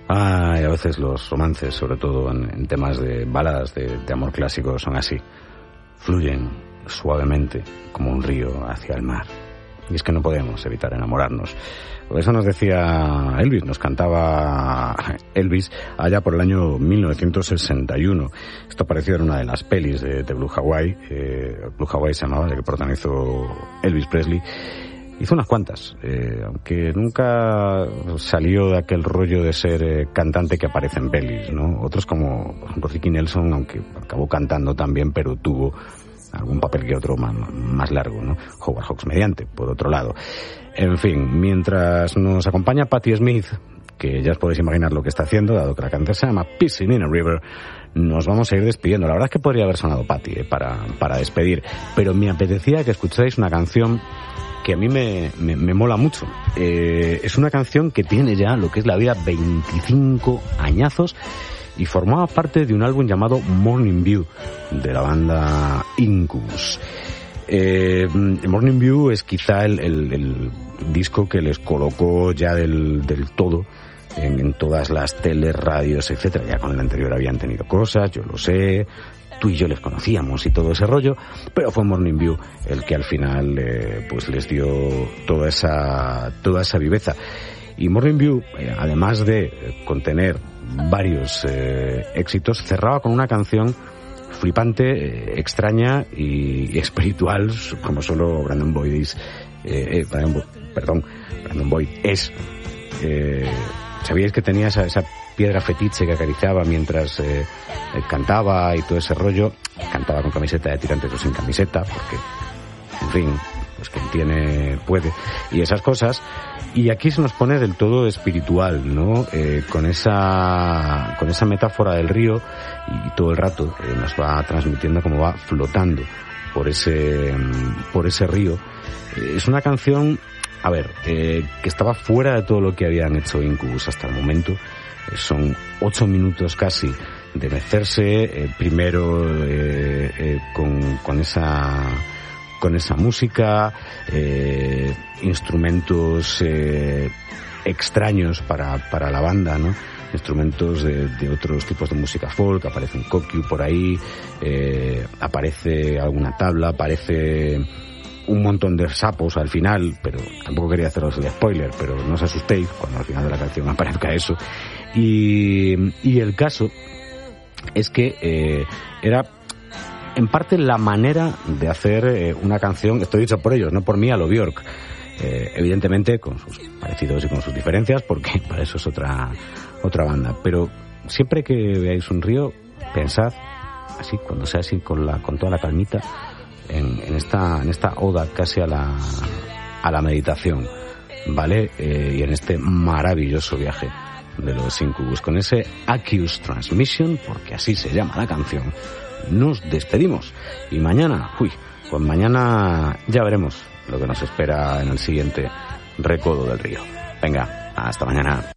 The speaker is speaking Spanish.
Y a veces los romances, sobre todo en temas de baladas de amor clásico, son así. Fluyen suavemente como un río hacia el mar. Y es que no podemos evitar enamorarnos. Por eso nos decía Elvis, nos cantaba Elvis allá por el año 1961. Esto apareció en una de las pelis de Blue Hawaii. Blue Hawaii se llamaba, de que protagonizó Elvis Presley. Hizo unas cuantas, aunque nunca salió de aquel rollo de ser cantante que aparece en pelis, ¿no? Otros como, por ejemplo, Ricky Nelson, aunque acabó cantando también, pero tuvo algún papel que otro más largo, ¿no? Howard Hawks mediante, por otro lado. En fin, mientras nos acompaña Patti Smith, que ya os podéis imaginar lo que está haciendo, dado que la canción se llama Pissing in a River, nos vamos a ir despidiendo. La verdad es que podría haber sonado Patti para despedir, pero me apetecía que escucháis una canción que a mí me mola mucho. Es una canción que tiene ya lo que es la vida 25 añazos y formaba parte de un álbum llamado Morning View de la banda Incubus. Morning View es quizá el disco que les colocó ya del todo en todas las teles, radios, etcétera. Ya con el anterior habían tenido cosas, yo lo sé, tú y yo les conocíamos y todo ese rollo, pero fue Morning View el que al final pues les dio toda esa viveza. Y Morning View, además de contener varios éxitos, cerraba con una canción flipante, extraña y espiritual, como solo Brandon Boyd es. ¿Sabíais que tenía esa piedra fetiche que acariciaba mientras cantaba y todo ese rollo? Cantaba con camiseta de Tirantes o sin camiseta, porque, en fin, pues quien tiene puede, y esas cosas. Y aquí se nos pone del todo espiritual, ¿no? Con esa metáfora del río, y todo el rato nos va transmitiendo cómo va flotando por ese río. Es una canción, a ver, que estaba fuera de todo lo que habían hecho Incubus hasta el momento. Son 8 minutos casi de mecerse primero con esa música, instrumentos extraños para la banda, ¿no? Instrumentos de otros tipos de música folk. Aparece un kokyu por ahí, aparece alguna tabla, aparece un montón de sapos al final, pero tampoco quería haceros el spoiler, pero no os asustéis cuando al final de la canción aparezca eso. Y el caso es que era en parte la manera de hacer una canción, esto dicho por ellos, no por mí, a lo Björk, evidentemente con sus parecidos y con sus diferencias, porque para eso es otra banda, pero siempre que veáis un río, pensad así, cuando sea así, con toda la calmita, en esta oda casi a la meditación, ¿vale? Y en este maravilloso viaje de los Incubus, con ese Aqueous Transmission, porque así se llama la canción, nos despedimos. Y mañana, pues mañana ya veremos lo que nos espera en el siguiente Recodo del Río. Venga, hasta mañana.